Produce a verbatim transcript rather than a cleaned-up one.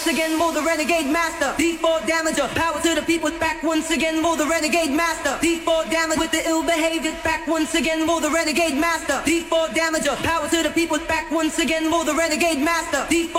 once again for the renegade master. D four damager, power to the people. Back once again for the renegade master. D four damage with the ill behavior. Back once again for the renegade master. D four damager, power to the people. Back once again for the renegade master. D four